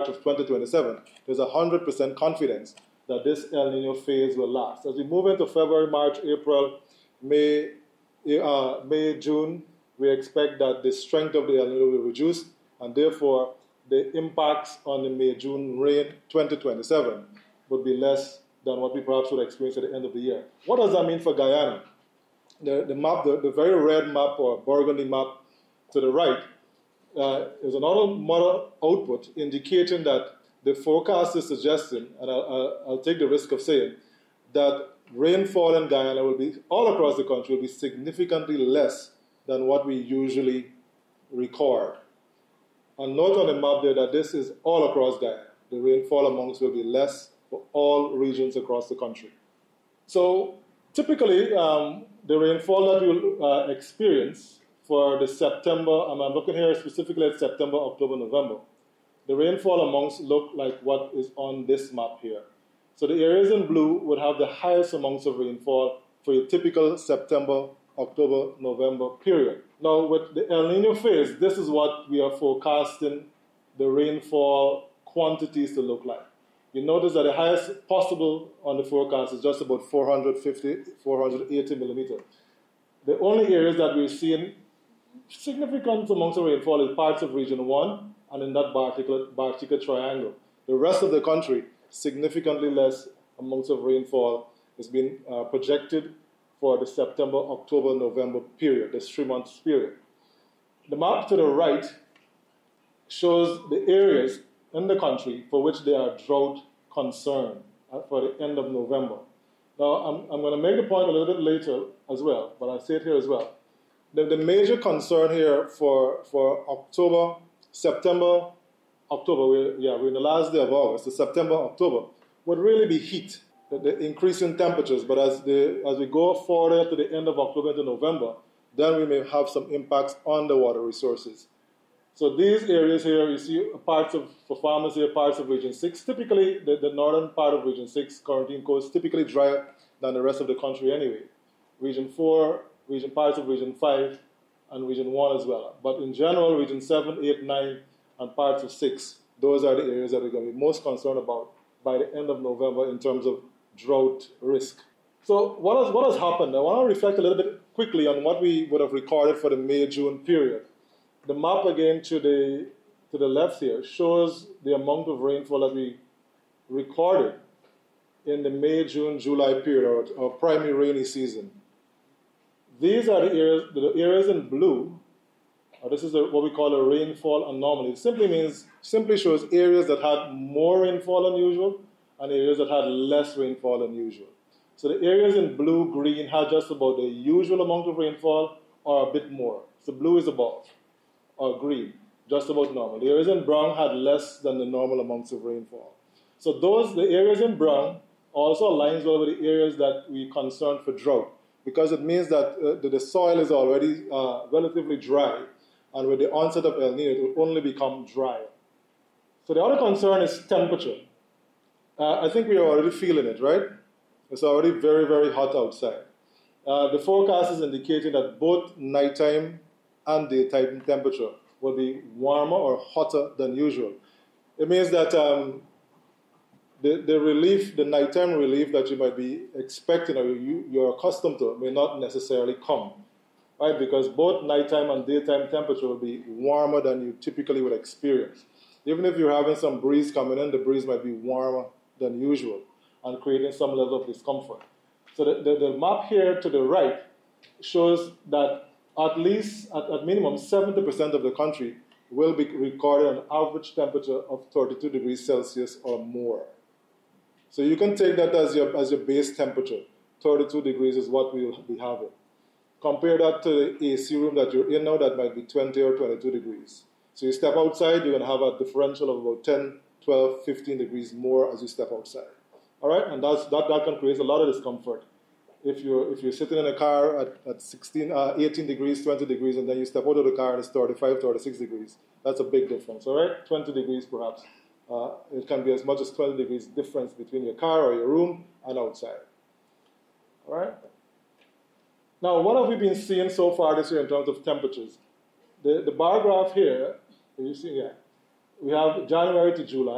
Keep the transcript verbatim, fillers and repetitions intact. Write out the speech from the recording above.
of twenty twenty-seven, there's one hundred percent confidence that this El Nino phase will last. As we move into February, March, April, May, uh, May, June, we expect that the strength of the El Nino will reduce, and therefore the impacts on the May-June rain twenty twenty-seven would be less than what we perhaps would experience at the end of the year. What does that mean for Guyana? The, the map, the, the very red map or burgundy map to the right uh, is another model output indicating that the forecast is suggesting, and I'll, I'll, I'll take the risk of saying, that rainfall in Guyana will be, all across the country, will be significantly less than what we usually record. And note on the map there that this is all across Guyana. The rainfall amounts will be less for all regions across the country. So typically, um, the rainfall that we'll uh, experience for the September, and I'm looking here specifically at September, October, November, the rainfall amounts look like what is on this map here. So the areas in blue would have the highest amounts of rainfall for a typical September, October, November period. Now, with the El Nino phase, this is what we are forecasting the rainfall quantities to look like. You notice that the highest possible on the forecast is just about four hundred fifty, four hundred eighty millimeters. The only areas that we're seeing significant amounts of rainfall is parts of Region one and in that Bartica, Bartica Triangle. The rest of the country, significantly less amounts of rainfall is being uh, projected for the September, October, November period, this three months period. The map to the right shows the areas in the country for which there are drought concern for the end of November. Now, I'm, I'm going to make the point a little bit later as well, but I'll say it here as well. The, the major concern here for, for October, September, October, we're, yeah, we're in the last day of August, so September, October, would really be heat, the, the increase in temperatures. But as, the, as we go forward to the end of October into November, then we may have some impacts on the water resources. So these areas here, you see parts of, for farmers here, parts of Region six. Typically, the, the northern part of Region six, Quarantine Coast, typically drier than the rest of the country anyway. Region four, region parts of Region five, and Region one as well. But in general, Region seven, eight, nine, and parts of six, those are the areas that we're going to be most concerned about by the end of November in terms of drought risk. So what has, what has happened? I want to reflect a little bit quickly on what we would have recorded for the May-June period. The map again to the, to the left here shows the amount of rainfall that we recorded in the May, June, July period, or, or primary rainy season. These are the areas, the areas in blue. Or this is a, what we call a rainfall anomaly. It simply means, simply shows areas that had more rainfall than usual and areas that had less rainfall than usual. So the areas in blue, green had just about the usual amount of rainfall or a bit more. So blue is above, or green, just about normal. The areas in brown had less than the normal amounts of rainfall. So those, the areas in brown also aligns well with the areas that we concerned for drought, because it means that uh, the, the soil is already uh, relatively dry, and with the onset of El Nino, it will only become drier. So the other concern is temperature. Uh, I think we are already feeling it, right? It's already very, very hot outside. Uh, the forecast is indicating that both nighttime and daytime temperature will be warmer or hotter than usual. It means that um, the, the relief, the nighttime relief that you might be expecting or you, you're accustomed to may not necessarily come, right? Because both nighttime and daytime temperature will be warmer than you typically would experience. Even if you're having some breeze coming in, the breeze might be warmer than usual and creating some level of discomfort. So the, the, the map here to the right shows that at least, at, at minimum, seventy percent of the country will be recording an average temperature of thirty-two degrees Celsius or more. So you can take that as your, as your base temperature. thirty-two degrees is what we will be having. Compare that to the A C room that you're in now, that might be twenty or twenty-two degrees. So you step outside, you're going to have a differential of about ten, twelve, fifteen degrees more as you step outside. All right? And that's, that, that can create a lot of discomfort. If you're, if you're sitting in a car at, at sixteen, uh, eighteen degrees, twenty degrees, and then you step out of the car and it's thirty-five, thirty-six degrees, that's a big difference, all right? twenty degrees perhaps. Uh, it can be as much as twenty degrees difference between your car or your room and outside. All right? Now, what have we been seeing so far this year in terms of temperatures? The, the bar graph here, you see here, we have January to July.